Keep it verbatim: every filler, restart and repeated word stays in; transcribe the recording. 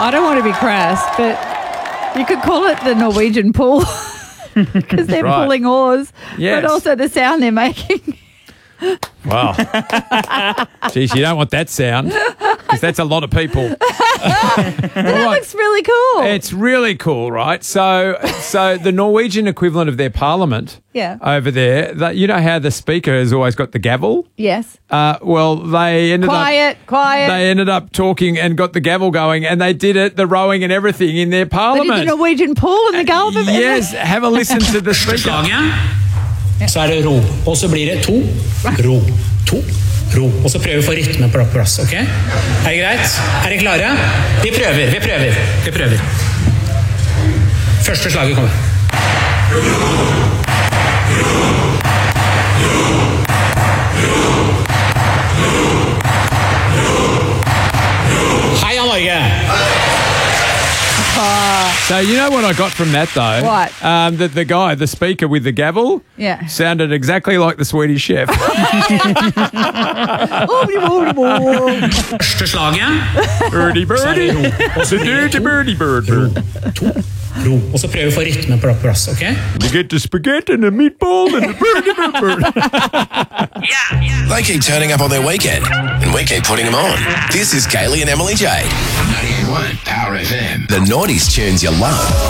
I don't want to be crass, but you could call it the Norwegian pool because they're Right. pulling oars, Yes. but also the sound they're making. Wow. Geez, you don't want that sound because that's a lot of people. That looks really cool. It's really cool, right? So, so the Norwegian equivalent of their parliament Yeah. over there, that, you know how the speaker has always got the gavel? Yes. Uh, well, they ended Quiet, up quiet. They ended up talking and got the gavel going, and they did it, the rowing and everything in their They did parliament. the Norwegian pool and the gulp of it. Yes, have a listen to the speaker. Slaget, så er det ro. Og så blir det to, ro, to, ro. Og så prøver vi å få rytmen på plass, ok? Er det greit? Er dere klare? Vi prøver, vi prøver, vi prøver. Første slaget kommer. Heia Norge! So you know what I got from that though? What? Um, that the guy, the speaker with the gavel, Yeah. sounded exactly like the Swedish chef. Første slaget. Birdie, birdie. Og så blir det Dirty to, birdie, bird, bird. to, ro. Og så prøver vi å få rytmen på plass, ok? You get the spaghetti and the meatball and the birdie, bird, bird. They keep turning up on their weekend, and we keep putting them on. This is Kaylee and Emily Jade. ninety-eight point one Power F M. The noughties tunes you love.